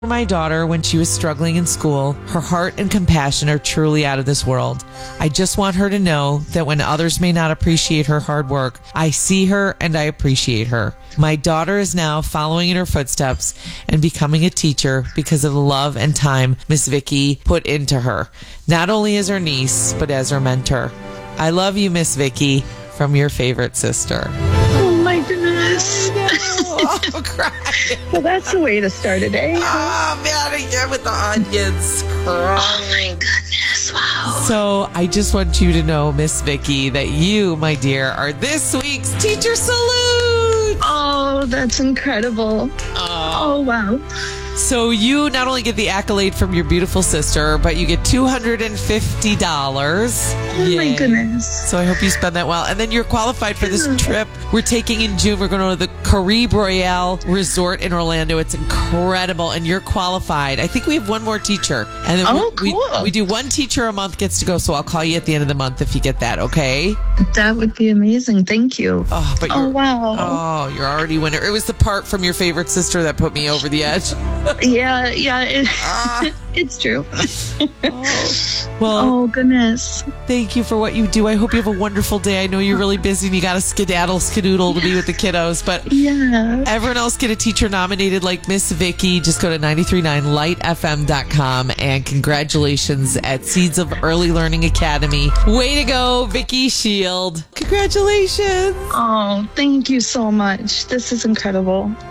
My daughter, when she was struggling in school, her heart and compassion are truly out of this world. I just want her to know that when others may not appreciate her hard work, I see her and I appreciate her. My daughter is now following in her footsteps and becoming a teacher because of the love and time Miss Vicky put into her, not only as her niece, but as her mentor. I love you, Miss Vicky, from your favorite sister. Oh my goodness. I'm crying. Well, that's the way to start a day. Oh, man, again with the onions. Oh my goodness. Wow. So I just want you to know, Miss Vicky, that you, my dear, are this week's Teacher Salute. Oh, that's incredible. Oh, wow. So you not only get the accolade from your beautiful sister, but you get $250. Oh my goodness. So I hope you spend that well. And then you're qualified for this trip we're taking in June. We're going to the Caribe Royale Resort in Orlando. It's incredible. And you're qualified. I think we have one more teacher. And then cool. we do one teacher a month gets to go. So I'll call you at the end of the month if you get that. Okay. That would be amazing. Thank you. Oh, wow. Oh, you're already winner. It was the part from your favorite sister that put me over the edge. Yeah, it's true. Well, oh, goodness. Thank you for what you do. I hope you have a wonderful day. I know you're really busy and you got to skedaddle to be with the kiddos, but yeah, everyone else get a teacher nominated like Miss Vicky. Just go to 939lightfm.com and congratulations at Seeds of Early Learning Academy. Way to go, Vicky Shield. Congratulations. Oh, thank you so much. This is incredible.